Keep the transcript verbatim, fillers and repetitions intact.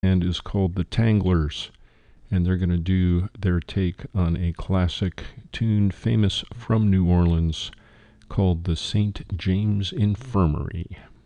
And is called the Tanglers, and they're going to do their take on a classic tune famous from New Orleans called the Saint James Infirmary.